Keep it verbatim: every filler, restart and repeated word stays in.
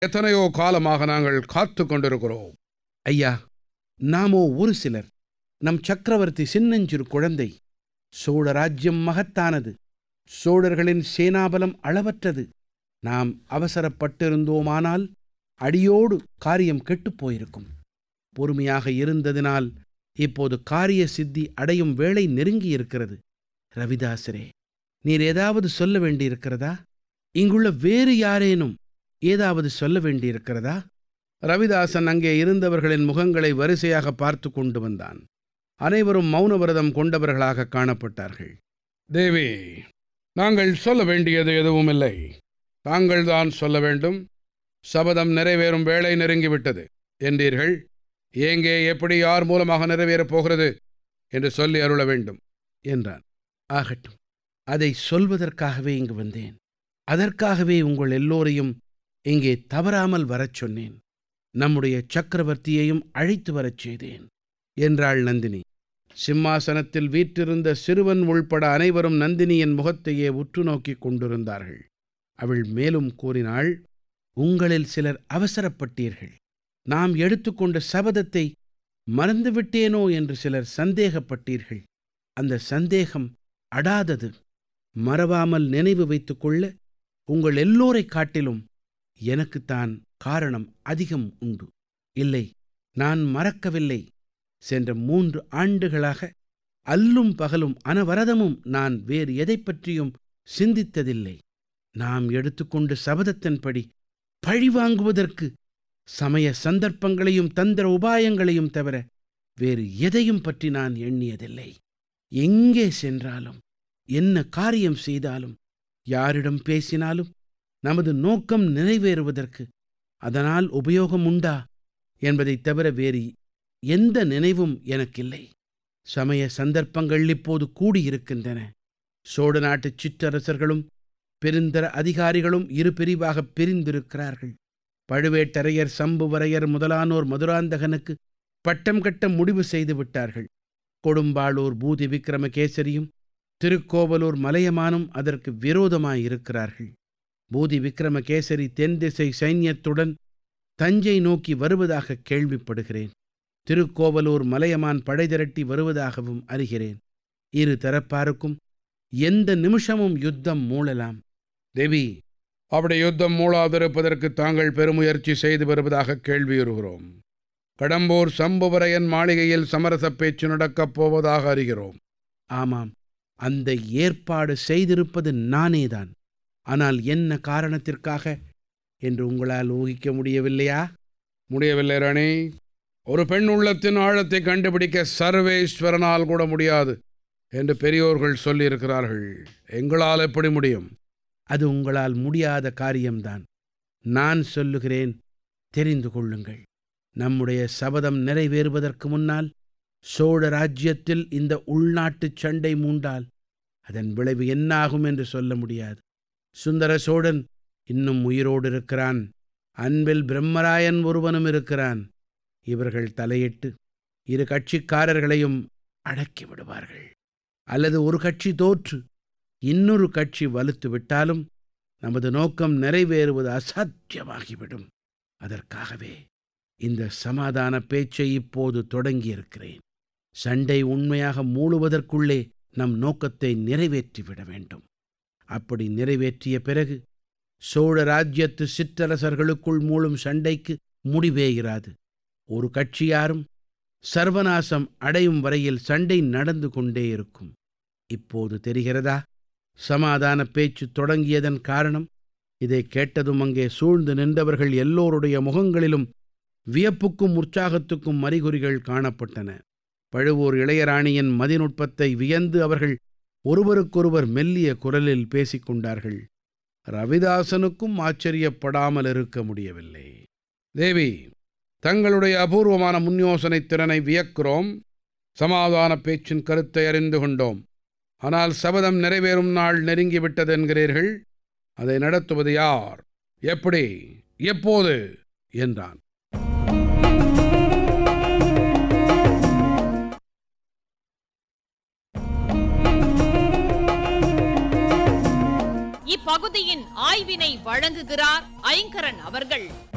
எத்தனையோ காலமாக நாங்கள் காத்து கொண்டிருக்கிறோம். ஐயா, நாமோ ஒரு சிலர். நம் சக்கரவர்த்தி சின்னஞ்சிறு குழந்தை. சோழ ராஜ்யம் மகத்தானது. சோழர்களின் சேனாபலம் அளவற்றது. நாம் அவசரப்பட்டிருந்தோமானால் அடியோடு காரியம் கெட்டுப் போயிருக்கும். பொறுமையாக இருந்ததினால் இப்போது காரிய சித்தி அடையும் வேளை நெருங்கியிருக்கிறது. ரவிதாசரே, நீர் ஏதாவது சொல்ல வேண்டியிருக்கிறதா? இங்குள்ள வேறு யாரேனும் ஏதாவது சொல்ல வேண்டியிருக்கிறதா? ரவிதாசன் அங்கே இருந்தவர்களின் முகங்களை வரிசையாக பார்த்து கொண்டு வந்தான். அனைவரும் மௌன விரதம் கொண்டவர்களாக காணப்பட்டார்கள். தேவி, நாங்கள் சொல்ல வேண்டியது எதுவும் இல்லை. தாங்கள் தான் சொல்ல வேண்டும். சபதம் நிறைவேறும் வேளை நெருங்கிவிட்டது என்றீர்கள். எங்கே, எப்படி, யார் மூலமாக நிறைவேறப் போகிறது என்று சொல்லி அருள வேண்டும் என்றான். ஆகட்டும், அதை சொல்வதற்காகவே இங்கு வந்தேன். அதற்காகவே உங்கள் எல்லோரையும் இங்கே தவறாமல் வரச் சொன்னேன். நம்முடைய சக்கரவர்த்தியையும் அழைத்து வரச் செய்தேன் என்றாள் நந்தினி. சிம்மாசனத்தில் வீற்றிருந்த சிறுவன் உள்பட அனைவரும் நந்தினியின் முகத்தையே உற்று நோக்கிக் கொண்டிருந்தார்கள். அவள் மேலும் கூறினாள், உங்களில் சிலர் அவசரப்பட்டீர்கள். நாம் எடுத்துக்கொண்ட சபதத்தை மறந்துவிட்டேனோ என்று சிலர் சந்தேகப்பட்டீர்கள். அந்த சந்தேகம் அடாதது. மறவாமல் நினைவு வைத்துக் கொள்ள உங்கள் எல்லோரைக் காட்டிலும் எனக்குத்தான் காரணம் அதிகம் உண்டு. இல்லை, நான் மறக்கவில்லை. சென்ற மூன்று ஆண்டுகளாக அல்லும் பகலும் அனவரதமும் நான் வேறு எதை பற்றியும் சிந்தித்ததில்லை. நாம் எடுத்துக்கொண்ட சபதத்தின்படி பழிவாங்குவதற்கு சமய சந்தர்ப்பங்களையும் தந்திர உபாயங்களையும் தவிர வேறு எதையும் பற்றி நான் எண்ணியதில்லை. எங்கே சென்றாலும், என்ன காரியம் செய்தாலும், யாரிடம் பேசினாலும் நமது நோக்கம் நிறைவேறுவதற்கு அதனால் உபயோகம் உண்டா என்பதைத் தவிர வேறு எந்த நினைவும் எனக்கில்லை. சமய சந்தர்ப்பங்கள் இப்போது கூடியிருக்கின்றன. சோழ நாட்டுச் சிற்றரசர்களும் பெருந்தர அதிகாரிகளும் இரு பிரிவாகப் பிரிந்திருக்கிறார்கள். பழுவேட்டரையர், சம்புவரையர் முதலானோர் மதுராந்தகனுக்கு பட்டம் கட்ட முடிவு செய்து விட்டார்கள். கொடும்பாளூர் பூதி விக்ரமகேசரியும் திருக்கோவலூர் மலையமானும் அதற்கு விரோதமாயிருக்கிறார்கள். பூதி விக்ரமகேசரி தென் திசை சைன்யத்துடன் தஞ்சை நோக்கி வருவதாக கேள்விப்படுகிறேன். திருக்கோவலூர் மலையமான் படை திரட்டி வருவதாகவும் அறிகிறேன். இரு தரப்பாருக்கும் எந்த நிமிஷமும் யுத்தம் மூளலாம். தேவி, அப்படி யுத்தம் மூளாதிருப்பதற்கு தாங்கள் பெருமுயற்சி செய்து வருவதாக கேள்வியுறுகிறோம். கடம்பூர் சம்புவரையன் மாளிகையில் சமரச பேச்சு நடக்கப் போவதாக அறிகிறோம். ஆமாம், அந்த ஏற்பாடு செய்திருப்பது நானேதான். ஆனால் என்ன காரணத்திற்காக என்று உங்களால் ஊகிக்க முடியவில்லையா? முடியவில்லை ராணி. ஒரு பெண் உள்ளத்தின் ஆழத்தை கண்டுபிடிக்க சர்வேஸ்வரனால் கூட முடியாது என்று பெரியோர்கள் சொல்லியிருக்கிறார்கள். எங்களால் எப்படி முடியும்? அது உங்களால் முடியாத காரியம்தான். நான் சொல்லுகிறேன், தெரிந்து கொள்ளுங்கள். நம்முடைய சபதம் நிறைவேறுவதற்கு முன்னால் சோழ ராஜ்யத்தில் இந்த உள்நாட்டுச் சண்டை மூண்டால் அதன் விளைவு என்னாகும் என்று சொல்ல முடியாது. சுந்தர சோழன் இன்னும் உயிரோடு இருக்கிறான். அன்பில் பிரம்மராயன் ஒருவனும் இருக்கிறான். இவர்கள் தலையிட்டு இரு கட்சிக்காரர்களையும் அடக்கி விடுவார்கள். அல்லது ஒரு கட்சி தோற்று இன்னொரு கட்சி வலுத்து விட்டாலும் நமது நோக்கம் நிறைவேறுவது அசாத்தியமாகிவிடும். அதற்காகவே இந்த சமாதான பேச்சை இப்போது தொடங்கியிருக்கிறேன். சண்டை உண்மையாக மூழுவதற்குள்ளே நம் நோக்கத்தை நிறைவேற்றிவிட வேண்டும். அப்படி நிறைவேற்றிய பிறகு சோழ ராஜ்யத்து சிற்றரசர்களுக்குள் மூழும் சண்டைக்கு முடிவே இராது. ஒரு கட்சியாரும் சர்வநாசம் அடையும் வரையில் சண்டை நடந்து கொண்டே இருக்கும். இப்போது தெரிகிறதா சமாதான பேச்சு தொடங்கியதன் காரணம்? இதை கேட்டதும் அங்கே சூழ்ந்து நின்றவர்கள் எல்லோருடைய முகங்களிலும் வியப்புக்கும் உற்சாகத்துக்கும் அறிகுறிகள் காணப்பட்டன. பழுவூர் இளையராணியின் மதிநுட்பத்தை வியந்து அவர்கள் ஒருவருக்கொருவர் மெல்லிய குரலில் பேசிக்கொண்டார்கள். ரவிதாசனுக்கும் ஆச்சரியப்படாமல் இருக்க முடியவில்லை. தேவி, தங்களுடைய அபூர்வமான முன்யோசனை திறனை வியக்கிறோம். சமாதான பேச்சின் கருத்தை அறிந்து கொண்டோம். ஆனால் சபதம் நிறைவேறும் நாள் நெருங்கிவிட்டது என்கிறீர்கள். அதை நடத்துவது யார், எப்படி, எப்போது என்றான். இப்பகுதியின் ஆய்வினை வழங்குகிறார் ஐங்கரன் அவர்கள்.